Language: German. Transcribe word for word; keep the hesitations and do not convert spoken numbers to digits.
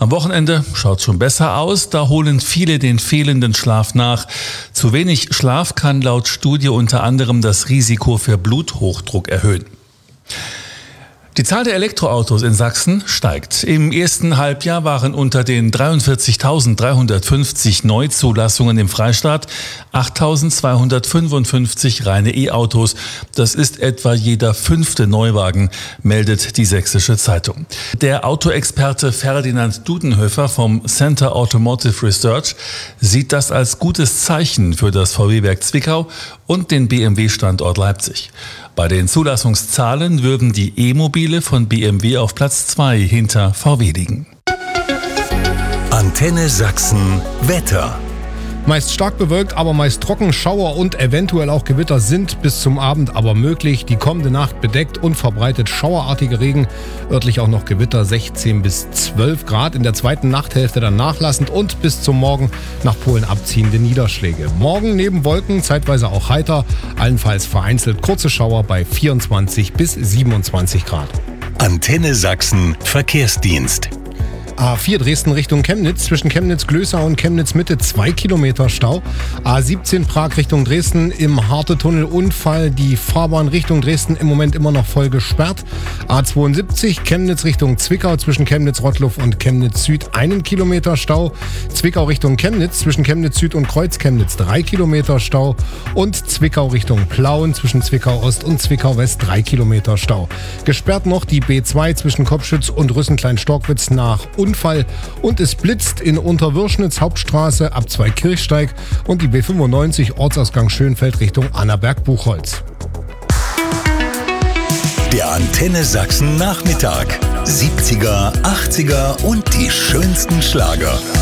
Am Wochenende schaut schon besser aus, da holen viele den fehlenden Schlaf nach. Zu wenig Schlaf kann laut Studie unter anderem das Risiko für Bluthochdruck erhöhen. Die Zahl der Elektroautos in Sachsen steigt. Im ersten Halbjahr waren unter den dreiundvierzigtausenddreihundertfünfzig Neuzulassungen im Freistaat achttausendzweihundertfünfundfünfzig reine E-Autos. Das ist etwa jeder fünfte Neuwagen, meldet die Sächsische Zeitung. Der Autoexperte Ferdinand Dudenhöfer vom Center Automotive Research sieht das als gutes Zeichen für das V W-Werk Zwickau und den B M W-Standort Leipzig. Bei den Zulassungszahlen würden die E-Mobile von B M W auf Platz zwei hinter V W liegen. Antenne Sachsen Wetter. Meist stark bewölkt, aber meist trocken. Schauer und eventuell auch Gewitter sind bis zum Abend aber möglich. Die kommende Nacht bedeckt und verbreitet schauerartige Regen. Örtlich auch noch Gewitter, sechzehn bis zwölf Grad. In der zweiten Nachthälfte dann nachlassend und bis zum Morgen nach Polen abziehende Niederschläge. Morgen neben Wolken zeitweise auch heiter, allenfalls vereinzelt kurze Schauer bei vierundzwanzig bis siebenundzwanzig Grad. Antenne Sachsen Verkehrsdienst. A vier Dresden Richtung Chemnitz, zwischen Chemnitz-Glößau und Chemnitz-Mitte zwei Kilometer Stau. A siebzehn Prag Richtung Dresden, im Harte-Tunnel Unfall, die Fahrbahn Richtung Dresden im Moment immer noch voll gesperrt. A zweiundsiebzig Chemnitz Richtung Zwickau, zwischen Chemnitz-Rottluff und Chemnitz-Süd einen Kilometer Stau. Zwickau Richtung Chemnitz, zwischen Chemnitz-Süd und Kreuz-Chemnitz drei Kilometer Stau. Und Zwickau Richtung Plauen, zwischen Zwickau-Ost und Zwickau-West drei Kilometer Stau. Gesperrt noch die B zwei zwischen Kopschütz und Rüssenklein-Storkwitz nach Unfall, und es blitzt in Unterwürschnitz Hauptstraße ab Zweikirchsteig und die B fünfundneunzig Ortsausgang Schönfeld Richtung Annaberg-Buchholz. Der Antenne Sachsen Nachmittag. siebziger, achtziger und die schönsten Schlager.